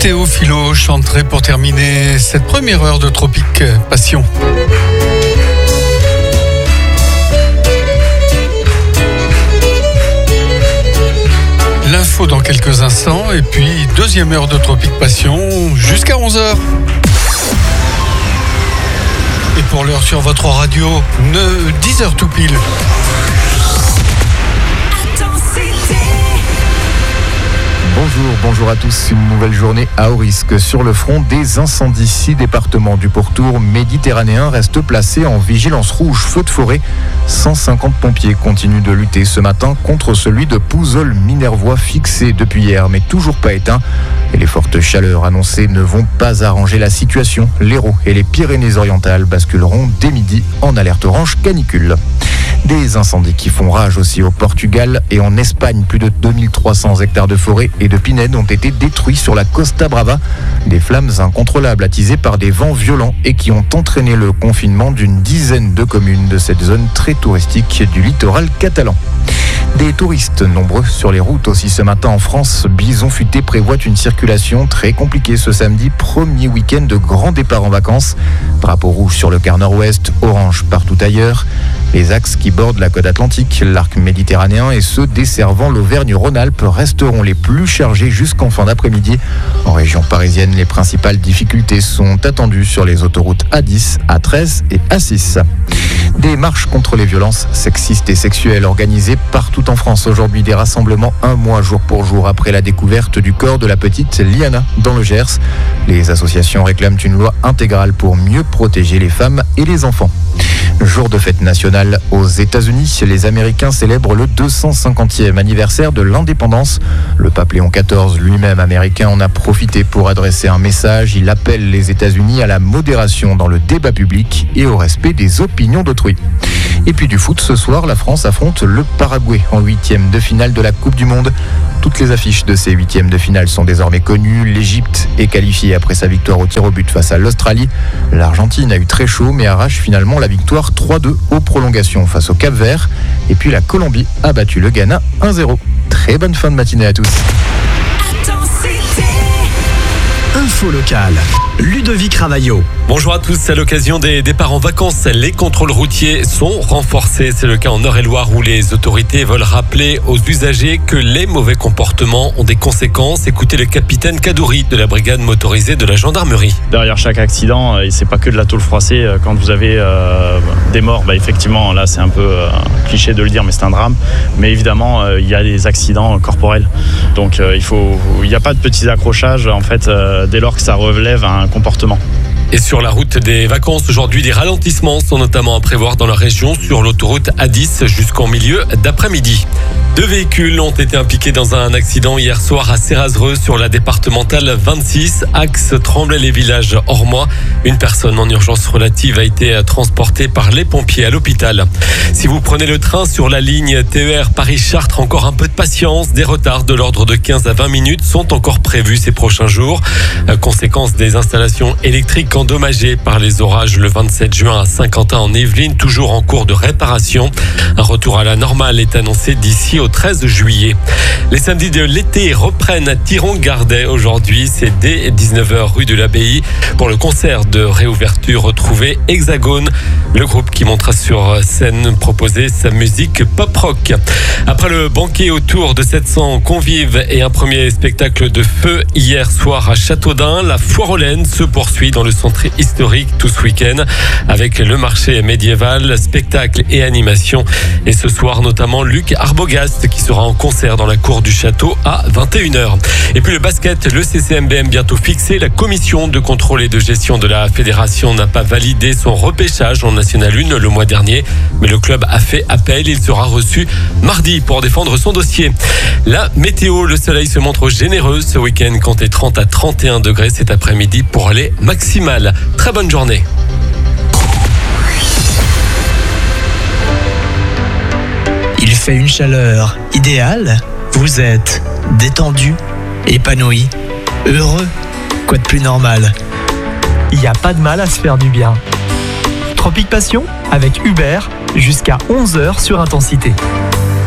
Théophilo chanterait pour terminer cette première heure de Tropique Passion. L'info dans quelques instants et puis deuxième heure de Tropique Passion jusqu'à 11h. Et pour l'heure sur votre radio, 10h tout pile. Bonjour à tous. Une nouvelle journée à haut risque sur le front des incendies. 6 départements du pourtour méditerranéen restent placés en vigilance rouge feu de forêt. 150 pompiers continuent de lutter ce matin contre celui de Pouzol-Minervois fixé depuis hier mais toujours pas éteint. Et les fortes chaleurs annoncées ne vont pas arranger la situation. L'Hérault et les Pyrénées-Orientales basculeront dès midi en alerte orange canicule. Des incendies qui font rage aussi au Portugal et en Espagne. Plus de 2300 hectares de forêt et de pinèdes ont été détruits sur la Costa Brava. Des flammes incontrôlables attisées par des vents violents et qui ont entraîné le confinement d'une dizaine de communes de cette zone très touristique du littoral catalan. Des touristes nombreux sur les routes aussi ce matin en France. Bison Futé prévoit une circulation très compliquée ce samedi, premier week-end de grand départ en vacances. Drapeau rouge sur le quart nord-ouest, orange partout ailleurs. Les axes qui bordent la côte atlantique, l'arc méditerranéen et ceux desservant l'Auvergne-Rhône-Alpes resteront les plus chargés jusqu'en fin d'après-midi. En région parisienne, les principales difficultés sont attendues sur les autoroutes A10, A13 et A6. Des marches contre les violences sexistes et sexuelles organisées partout en France. Aujourd'hui, des rassemblements un mois jour pour jour après la découverte du corps de la petite Liana dans le Gers. Les associations réclament une loi intégrale pour mieux protéger les femmes et les enfants. Jour de fête nationale aux États-Unis, les Américains célèbrent le 250e anniversaire de l'indépendance. Le pape Léon XIV, lui-même américain, en a profité pour adresser un message. Il appelle les États-Unis à la modération dans le débat public et au respect des opinions d'autrui. Et puis du foot, ce soir, la France affronte le Paraguay en 8e de finale de la Coupe du Monde. Toutes les affiches de ces 8e de finale sont désormais connues. L'Égypte est qualifiée après sa victoire au tir au but face à l'Australie. L'Argentine a eu très chaud mais arrache finalement la victoire 3-2 aux prolongations face au Cap-Vert. Et puis la Colombie a battu le Ghana 1-0. Très bonne fin de matinée à tous. Info locale, Ludovic Ravaillot. Bonjour à tous, à l'occasion des départs en vacances, les contrôles routiers sont renforcés. C'est le cas en Eure-et-Loire où les autorités veulent rappeler aux usagers que les mauvais comportements ont des conséquences. Écoutez le capitaine Kadouri de la brigade motorisée de la gendarmerie. Derrière chaque accident, c'est pas que de la tôle froissée. Quand vous avez des morts, effectivement, là c'est un peu cliché de le dire, mais c'est un drame. Mais évidemment, il y a des accidents corporels. Donc il n'y a pas de petits accrochages en fait. Dès lors que ça relève un comportement. Et sur la route des vacances, aujourd'hui, des ralentissements sont notamment à prévoir dans la région sur l'autoroute A10 jusqu'en milieu d'après-midi. 2 véhicules ont été impliqués dans un accident hier soir à Cérazereux sur la départementale 26, axe Tremblay-les-Villages Ormois. Une personne en urgence relative a été transportée par les pompiers à l'hôpital. Si vous prenez le train sur la ligne TER Paris-Chartres, encore un peu de patience. Des retards de l'ordre de 15 à 20 minutes sont encore prévus ces prochains jours. Conséquence des installations électriques endommagées par les orages le 27 juin à Saint-Quentin en Yvelines, toujours en cours de réparation. Un retour à la normale est annoncé d'ici au 13 juillet. Les samedis de l'été reprennent à Thiron-Gardet aujourd'hui. C'est dès 19h rue de l'Abbaye pour le concert de réouverture retrouvé Hexagone. Le groupe qui montera sur scène proposer sa musique pop-rock. Après le banquet autour de 700 convives et un premier spectacle de feu hier soir à Châteaudun, la foire aux laines se poursuit dans le centre historique tout ce week-end avec le marché médiéval, spectacle et animation. Et ce soir notamment Luc Arbogast qui sera en concert dans la cour du château à 21h. Et puis le basket, le CCMBM bientôt fixé. La commission de contrôle et de gestion de la fédération n'a pas validé son repêchage en National 1 le mois dernier. Mais le club a fait appel. Il sera reçu mardi pour défendre son dossier. La météo, le soleil se montre généreux ce week-end. Comptez 30 à 31 degrés cet après-midi pour les maximales. Très bonne journée. Il fait une chaleur idéale. Vous êtes détendu, épanoui, heureux. Quoi de plus normal? Il n'y a pas de mal à se faire du bien. Tropique Passion avec Hubert jusqu'à 11h sur Intensité.